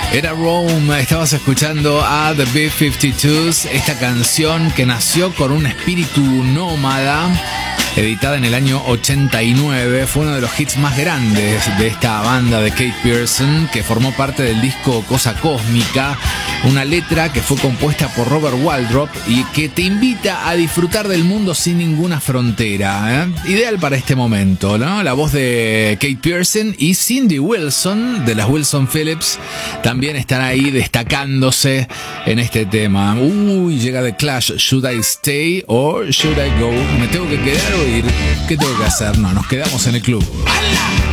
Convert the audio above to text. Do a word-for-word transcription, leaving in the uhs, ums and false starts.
Era Rome, estabas escuchando a The B cincuenta y dos, esta canción que nació con un espíritu nómada, editada en el año ochenta y nueve, fue uno de los hits más grandes de esta banda de Keith Pearson, que formó parte del disco Cosa Cósmica, una letra que fue compuesta por Robert Waldrop y que te invita a disfrutar del mundo sin ninguna frontera, ¿eh? Ideal para este momento, ¿no? La voz de Keith Pearson y Cindy Wilson, de las Wilson Phillips, también están ahí destacándose en este tema. Uy, llega The Clash, Should I Stay or Should I Go? ¿Me tengo que quedar o ir? ¿Qué tengo que hacer? No, nos quedamos en el club.